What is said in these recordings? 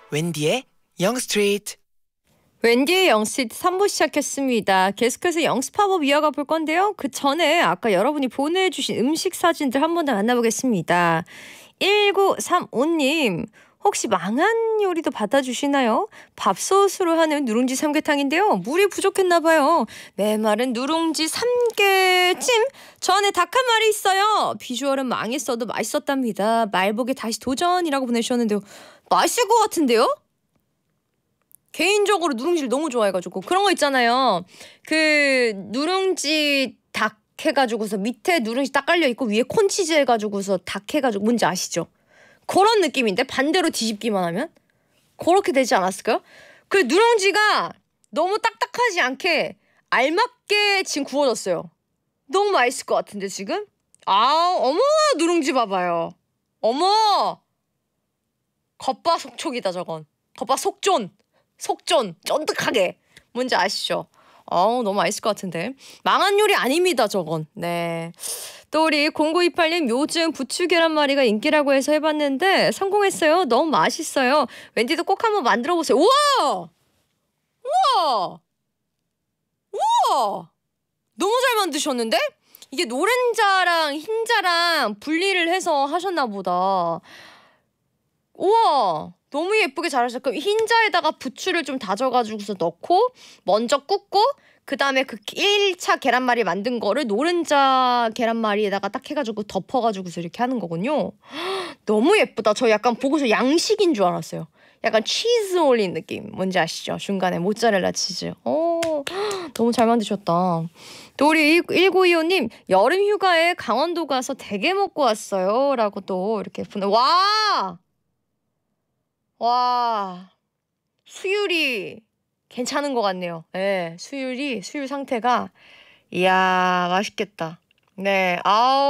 웬디의 영스트리트. 웬디의 영스트리트 3부 시작했습니다. 계속해서 영스팝업 이어가 볼 건데요. 그 전에 아까 여러분이 보내주신 음식 사진들 한 번 더 만나보겠습니다. 1935님, 혹시 망한 요리도 받아주시나요? 밥솥으로 하는 누룽지 삼계탕인데요. 물이 부족했나봐요. 메마른 누룽지 삼계찜? 저 안에 닭 한 마리 있어요. 비주얼은 망했어도 맛있었답니다. 말복에 다시 도전이라고 보내주셨는데요. 맛있을 것 같은데요? 개인적으로 누룽지를 너무 좋아해가지고 그런 거 있잖아요. 그 누룽지 닭 해가지고서 밑에 누룽지 딱 깔려있고 위에 콘치즈 해가지고서 닭 해가지고 뭔지 아시죠? 그런 느낌인데 반대로 뒤집기만 하면 그렇게 되지 않았을까요? 그 누룽지가 너무 딱딱하지 않게 알맞게 지금 구워졌어요. 너무 맛있을 것 같은데 지금? 어머 누룽지 봐봐요. 어머 겉바속촉이다 저건. 겉바속존. 속존 쫀득하게. 뭔지 아시죠? 너무 맛있을 것 같은데. 망한 요리 아닙니다 저건. 네. 또 우리 0928님, 요즘 부추 계란말이가 인기라고 해서 해봤는데 성공했어요. 너무 맛있어요. 웬디도 꼭 한번 만들어 보세요. 우와! 우와! 우와! 너무 잘 만드셨는데? 이게 노른자랑 흰자랑 분리를 해서 하셨나 보다. 우와! 너무 예쁘게 잘하셨어요. 그럼 흰자에다가 부추를 좀 다져가지고서 넣고 먼저 굽고 그 다음에 그 1차 계란말이 만든 거를 노른자 계란말이에다가 딱 해가지고 덮어가지고서 이렇게 하는 거군요. 너무 예쁘다. 저 약간 보고서 양식인 줄 알았어요. 약간 치즈 올린 느낌. 뭔지 아시죠? 중간에 모짜렐라 치즈. 너무 잘 만드셨다. 또 우리 1925님, 여름 휴가에 강원도 가서 대게 먹고 왔어요. 라고 또 이렇게 와, 수율이 괜찮은 것 같네요. 네, 수율 상태가, 이야, 맛있겠다. 네,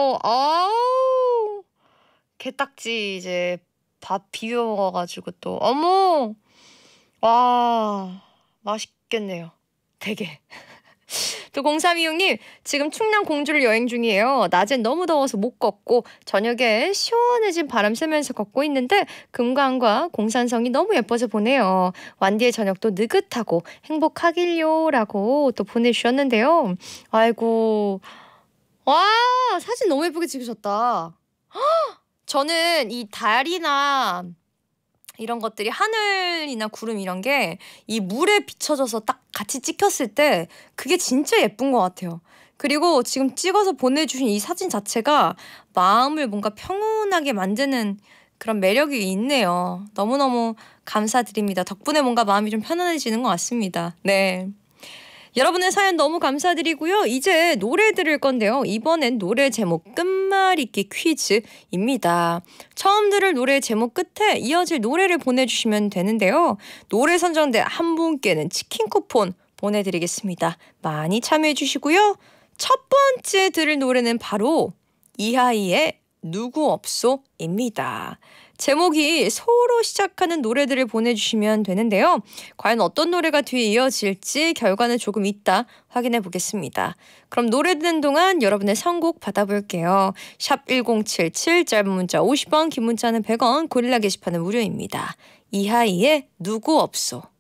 아우, 게딱지 이제 밥 비벼 먹어가지고 또, 어머, 와, 맛있겠네요. 되게. 또 0326님, 지금 충남 공주를 여행 중이에요. 낮엔 너무 더워서 못 걷고 저녁에 시원해진 바람 쐬면서 걷고 있는데 금강과 공산성이 너무 예뻐서 보네요. 완디의 저녁도 느긋하고 행복하길요 라고 또 보내주셨는데요. 아이고, 와, 사진 너무 예쁘게 찍으셨다. 저는 이 달이나 이런 것들이 하늘이나 구름 이런 게 이 물에 비춰져서 딱 같이 찍혔을 때 그게 진짜 예쁜 것 같아요. 그리고 지금 찍어서 보내주신 이 사진 자체가 마음을 뭔가 평온하게 만드는 그런 매력이 있네요. 너무너무 감사드립니다. 덕분에 뭔가 마음이 좀 편안해지는 것 같습니다. 네. 여러분의 사연 너무 감사드리고요. 이제 노래 들을 건데요. 이번엔 노래 제목 끝말잇기 퀴즈입니다. 처음 들을 노래 제목 끝에 이어질 노래를 보내주시면 되는데요. 노래 선정된 한 분께는 치킨 쿠폰 보내드리겠습니다. 많이 참여해 주시고요. 첫 번째 들을 노래는 바로 이하이의 누구 없소입니다. 제목이 소로 시작하는 노래들을 보내주시면 되는데요. 과연 어떤 노래가 뒤에 이어질지 결과는 조금 이따 확인해 보겠습니다. 그럼 노래 듣는 동안 여러분의 선곡 받아볼게요. 샵 1077, 짧은 문자 50원, 긴 문자는 100원, 고릴라 게시판은 무료입니다. 이하이의 누구 없소.